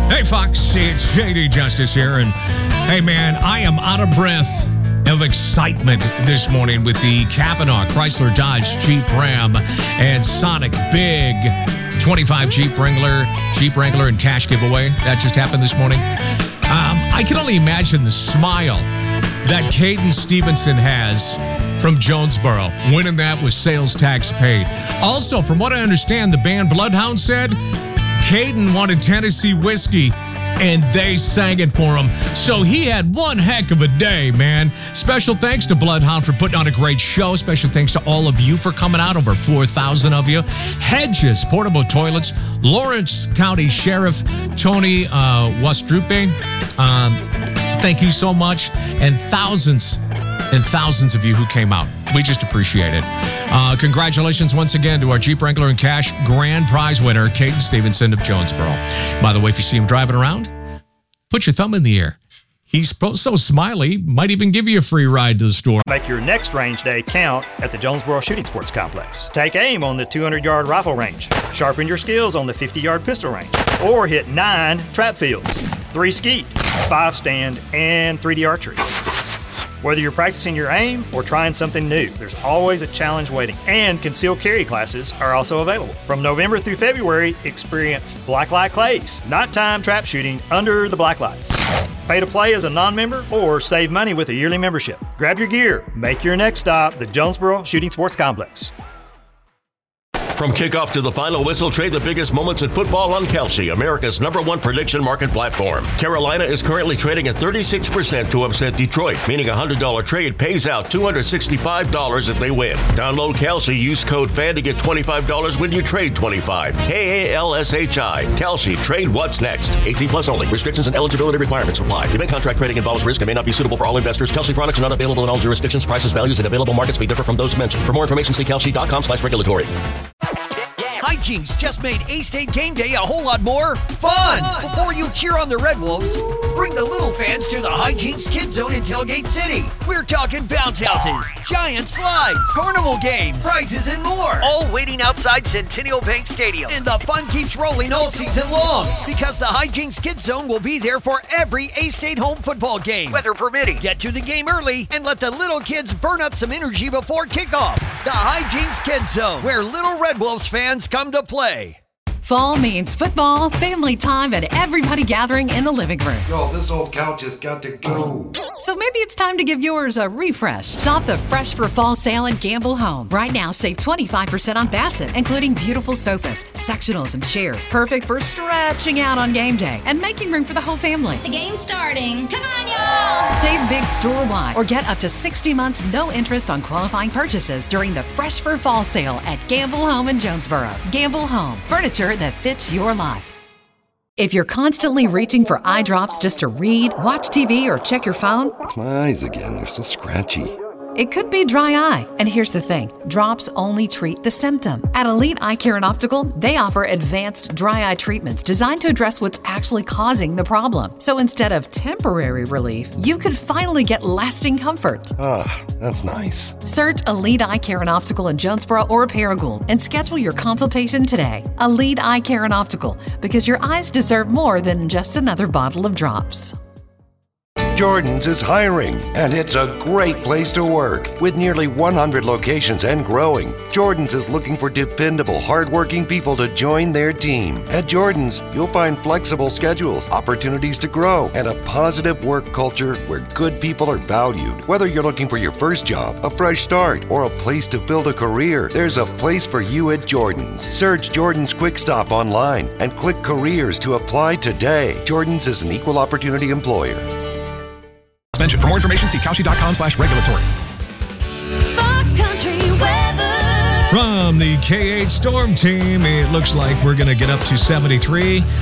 Hey, Fox, it's JD Justice here. And hey, man, I am out of breath of excitement this morning with the Kavanaugh Chrysler Dodge Jeep Ram and Sonic Big 25 Jeep Wrangler and cash giveaway. That just happened this morning. I can only imagine the smile that Caden Stevenson has from Jonesboro, winning that with sales tax paid. Also, from what I understand, the band Bloodhound said Caden wanted Tennessee whiskey, and they sang it for him. So he had one heck of a day, man. Special thanks to Bloodhound for putting on a great show. Special thanks to all of you for coming out, over 4,000 of you. Hedges, Portable Toilets, Lawrence County Sheriff Tony Wastrupe. Thank you so much. And thousands of you who came out. We just appreciate it. Congratulations once again to our Jeep Wrangler and Cash grand prize winner, Caden Stevenson of Jonesboro. By the way, if you see him driving around, put your thumb in the air. He's so smiley, might even give you a free ride to the store. Make your next range day count at the Jonesboro Shooting Sports Complex. Take aim on the 200-yard rifle range. Sharpen your skills on the 50-yard pistol range. Or hit 9 trap fields, 3 skeet, 5 stand, and 3D archery. Whether you're practicing your aim or trying something new, there's always a challenge waiting. And concealed carry classes are also available. From November through February, experience blacklight clays, nighttime trap shooting under the black lights. Pay to play as a non-member or save money with a yearly membership. Grab your gear. Make your next stop the Jonesboro Shooting Sports Complex. From kickoff to the final whistle, trade the biggest moments in football on Kalshi, America's #1 prediction market platform. Carolina is currently trading at 36% to upset Detroit, meaning a $100 trade pays out $265 if they win. Download Kalshi, use code FAN to get $25 when you trade 25. Kalshi. Kalshi, trade what's next. 18 plus only. Restrictions and eligibility requirements apply. Event contract trading involves risk and may not be suitable for all investors. Kalshi products are not available in all jurisdictions. Prices, values, and available markets may differ from those mentioned. For more information, see kalshi.com/regulatory. Hijinks just made A-State game day a whole lot more fun. Before you cheer on the Red Wolves, bring the little fans to the Hijinks Kid Zone in Tailgate City. We're talking bounce houses, giant slides, carnival games, prizes, and more. All waiting outside Centennial Bank Stadium. And the fun keeps rolling all season long because the Hijinks Kid Zone will be there for every A-State home football game. Weather permitting. Get to the game early and let the little kids burn up some energy before kickoff. The Hijinks Kid Zone, where little Red Wolves fans come to play. Fall means football, family time, and everybody gathering in the living room. Yo, this old couch has got to go. So maybe it's time to give yours a refresh. Shop the Fresh for Fall sale at Gamble Home. Right now, save 25% on Bassett, including beautiful sofas, sectionals, and chairs. Perfect for stretching out on game day and making room for the whole family. The game's starting. Come on, y'all! Save big store-wide or get up to 60 months no interest on qualifying purchases during the Fresh for Fall sale at Gamble Home in Jonesboro. Gamble Home. Furniture that fits your life. If you're constantly reaching for eye drops just to read, watch TV, or check your phone, It's my eyes again. They're so scratchy. it could be dry eye. And here's the thing, drops only treat the symptom. At Elite Eye Care and Optical, they offer advanced dry eye treatments designed to address what's actually causing the problem. So instead of temporary relief, you could finally get lasting comfort. Ah, that's nice. Search Elite Eye Care and Optical in Jonesboro or Paragould and schedule your consultation today. Elite Eye Care and Optical, because your eyes deserve more than just another bottle of drops. Jordan's is hiring, and it's a great place to work. With nearly 100 locations and growing, Jordan's is looking for dependable, hardworking people to join their team. At Jordan's, you'll find flexible schedules, opportunities to grow, and a positive work culture where good people are valued. Whether you're looking for your first job, a fresh start, or a place to build a career, there's a place for you at Jordan's. Search Jordan's Quick Stop online and click Careers to apply today. Jordan's is an equal opportunity employer. For more information, see Kalshi.com/regulatory. Fox Country Weather. From the K8 Storm Team, it looks like we're going to get up to 73.